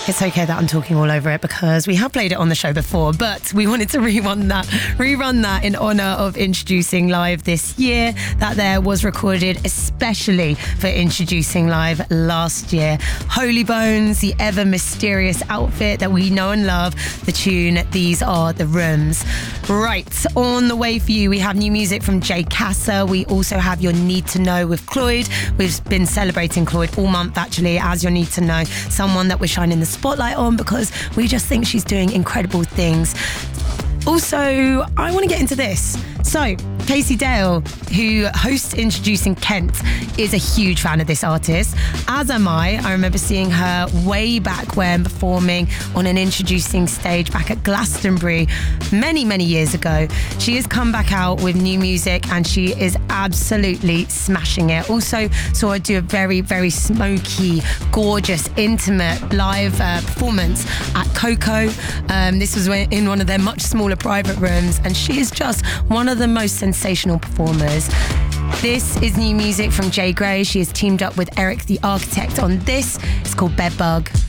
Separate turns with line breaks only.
It's okay that I'm talking all over it because we have played it on the show before, but we wanted to rerun that in honour of Introducing Live this year. That there was recorded especially for Introducing Live last year. Holy Bones, the ever mysterious outfit that we know and love, the tune These Are the Rooms. Right, on the way for you, we have new music from Jay Casa. We also have Your Need to Know with Cloyd. We've been celebrating Cloyd all month actually as Your Need to Know, someone that we're shining the spotlight on because we just think she's doing incredible things. Also, I want to get into this. So, Casey Dale, who hosts Introducing Kent, is a huge fan of this artist, as am I. I remember seeing her way back when performing on an Introducing stage back at Glastonbury many, many years ago. She has come back out with new music and she is absolutely smashing it. Also saw her do a very, very smoky, gorgeous, intimate live performance at Coco. This was in one of their much smaller private rooms, and she is just one of the most sensational performers. This is new music from Jay Gray. She has teamed up with Eric the Architect on this. It's called Bedbug.